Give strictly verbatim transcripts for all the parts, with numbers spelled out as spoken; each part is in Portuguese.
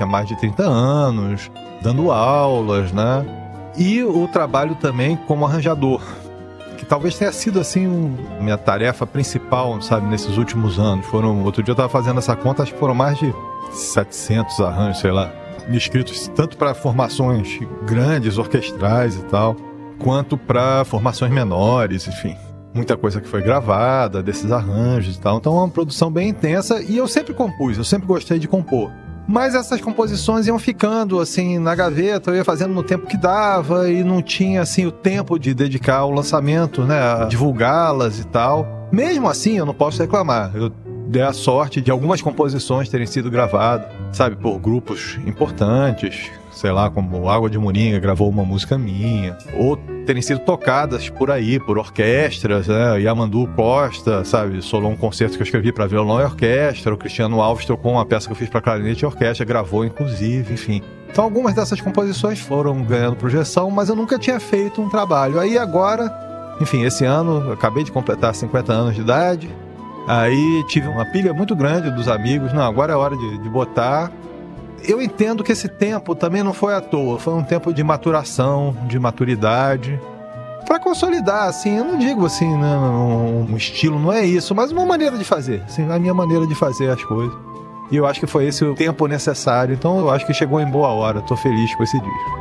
tinha mais de trinta anos, dando aulas, né? E o trabalho também como arranjador, que talvez tenha sido, assim, um, minha tarefa principal, sabe, nesses últimos anos. Foram, outro dia eu estava fazendo essa conta, acho que foram mais de setecentos arranjos, sei lá, escritos tanto para formações grandes, orquestrais e tal, quanto para formações menores, enfim. Muita coisa que foi gravada desses arranjos e tal. Então é uma produção bem intensa e eu sempre compus, eu sempre gostei de compor. Mas essas composições iam ficando, assim, na gaveta, eu ia fazendo no tempo que dava e não tinha, assim, o tempo de dedicar ao lançamento, né, a divulgá-las e tal. Mesmo assim, eu não posso reclamar. Eu dei a sorte de algumas composições terem sido gravadas, sabe, por grupos importantes, sei lá, como Água de Moringa gravou uma música minha, ou terem sido tocadas por aí, por orquestras, né? Yamandu Costa, sabe, solou um concerto que eu escrevi para violão e orquestra, o Cristiano Alves tocou uma peça que eu fiz para clarinete e orquestra, gravou inclusive, enfim. Então algumas dessas composições foram ganhando projeção, mas eu nunca tinha feito um trabalho. Aí agora, enfim, esse ano, eu acabei de completar cinquenta anos de idade, aí tive uma pilha muito grande dos amigos, não, agora é hora de, de botar. Eu entendo que esse tempo também não foi à toa, foi um tempo de maturação, de maturidade, para consolidar, assim, eu não digo assim, né, um, um estilo, não é isso, mas uma maneira de fazer, assim, a minha maneira de fazer as coisas. E eu acho que foi esse o tempo necessário, então eu acho que chegou em boa hora, estou feliz com esse disco.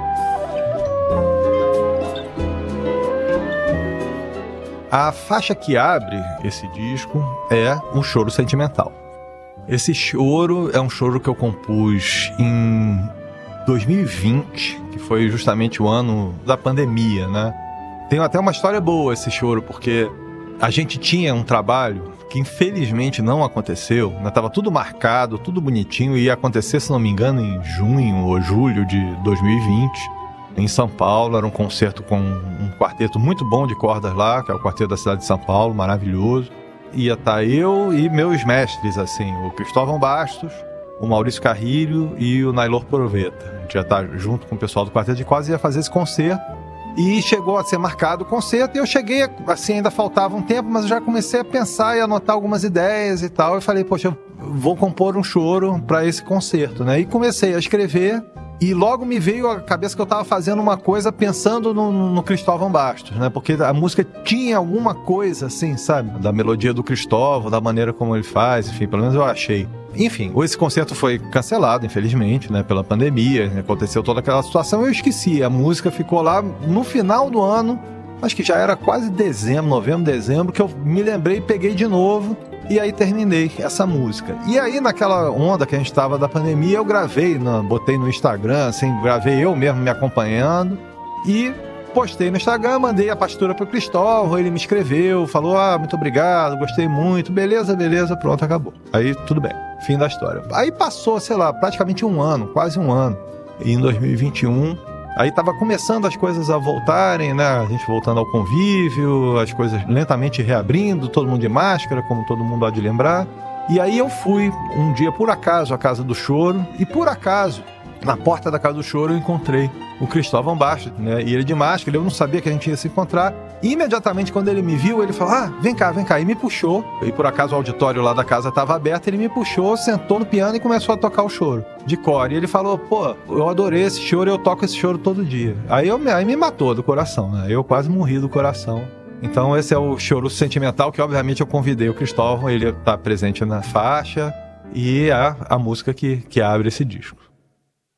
A faixa que abre esse disco é Um Choro Sentimental. Esse choro é um choro que eu compus em dois mil e vinte, que foi justamente o ano da pandemia, né? Tem até uma história boa esse choro, porque a gente tinha um trabalho que infelizmente não aconteceu, né? Tava tudo marcado, tudo bonitinho, e ia acontecer, se não me engano, em junho ou julho de dois mil e vinte, em São Paulo. Era um concerto com um quarteto muito bom de cordas lá, que é o Quarteto da Cidade de São Paulo, maravilhoso. Ia estar eu e meus mestres, assim, o Cristóvão Bastos, o Maurício Carrilho e o Nailor Proveta. A gente ia estar junto com o pessoal do Quarteto de Cordas e ia fazer esse concerto. E chegou a ser marcado o concerto e eu cheguei, assim, ainda faltava um tempo, mas eu já comecei a pensar e anotar algumas ideias e tal. Eu falei, poxa, eu vou compor um choro para esse concerto, né? E comecei a escrever. E logo me veio à cabeça que eu estava fazendo uma coisa pensando no, no Cristóvão Bastos, né? Porque a música tinha alguma coisa, assim, sabe? Da melodia do Cristóvão, da maneira como ele faz, enfim, pelo menos eu achei. Enfim, esse concerto foi cancelado, infelizmente, né? Pela pandemia, aconteceu toda aquela situação, eu esqueci. A música ficou lá no final do ano, acho que já era quase dezembro, novembro, dezembro, que eu me lembrei e peguei de novo. E aí terminei essa música. E aí naquela onda que a gente estava da pandemia, eu gravei, no, botei no Instagram, assim, gravei eu mesmo me acompanhando e postei no Instagram, mandei a partitura pro Cristóvão, ele me escreveu, falou, ah, muito obrigado, gostei muito, beleza, beleza, pronto, acabou. Aí tudo bem, fim da história. Aí passou, sei lá, praticamente um ano, quase um ano, e em dois mil e vinte e um... Aí tava começando as coisas a voltarem, né? A gente voltando ao convívio, as coisas lentamente reabrindo, todo mundo de máscara, como todo mundo há de lembrar. E aí eu fui um dia, por acaso, à Casa do Choro, e por acaso, na porta da Casa do Choro, eu encontrei o Cristóvão Bastos, né? E ele de máscara, eu não sabia que a gente ia se encontrar. E imediatamente, quando ele me viu, ele falou, ah, vem cá, vem cá. E me puxou. E por acaso o auditório lá da casa estava aberto, ele me puxou, sentou no piano e começou a tocar o choro de cor. E ele falou, pô, eu adorei esse choro, eu toco esse choro todo dia. Aí, eu, aí me matou do coração, né? Eu quase morri do coração. Então esse é o Choro Sentimental, que obviamente eu convidei o Cristóvão, ele está presente na faixa, e é a música que, que abre esse disco.